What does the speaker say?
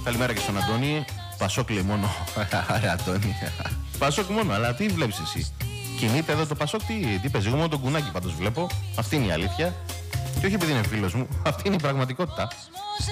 Καλημέρα και στον Αντώνη. Πασόκ λέει μόνο. Άρα, Αντώνη. Πασόκ μόνο, αλλά τι βλέπεις εσύ? Κινείται εδώ το Πασόκ, τι παίζει? Εγώ μόνο τον κουνάκι πάντως βλέπω. Αυτή είναι η αλήθεια. Και όχι επειδή είναι φίλος μου, αυτή είναι η πραγματικότητα.